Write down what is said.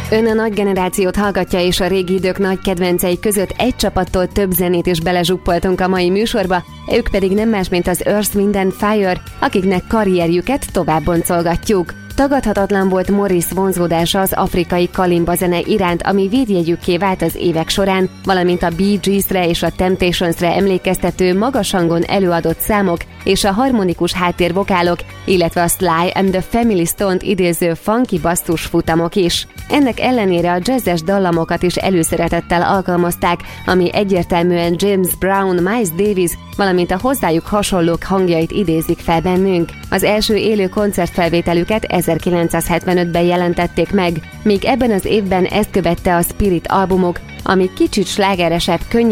Ön a nagy generációt hallgatja, és a régi idők nagy kedvencei között egy csapattól több zenét is belezsuppoltunk a mai műsorba, ők pedig nem más, mint az Earth, Wind and Fire, akiknek karrierjüket tovább boncolgatjuk. Tagadhatatlan volt Morris vonzódása az afrikai kalimba zene iránt, ami védjegyükké vált az évek során, valamint a Bee Gees-re és a Temptationsre emlékeztető magas hangon előadott számok és a harmonikus háttérvokálok, illetve a Sly and the Family Stone-t idéző funky basszusfutamok is. Ennek ellenére a jazzes dallamokat is előszeretettel alkalmazták, ami egyértelműen James Brown, Miles Davis, valamint a hozzájuk hasonlók hangjait idézik fel bennünk. Az első élő koncertfelvételüket 1975-ben jelentették meg, míg ebben az évben ezt követte a Spirit albumok, ami kicsit slágeresebb,